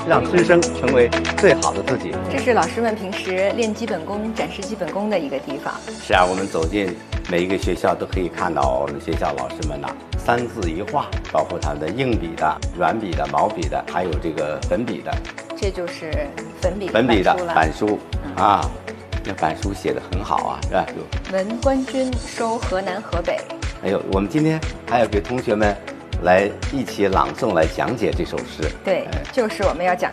让师生成为最好的自己。 这是老师们平时练基本功、展示基本功的一个地方。 是啊，我们走进每一个学校都可以看到我们学校老师们三字一画，包括他们的硬笔的、软笔的、毛笔的，还有这个粉笔的。 这就是粉笔的板板书啊，那板书写得很好啊，是吧？ 闻官军收河南河北。 还有，我们今天还要给同学们来一起朗诵、来讲解这首诗。 对，就是我们要讲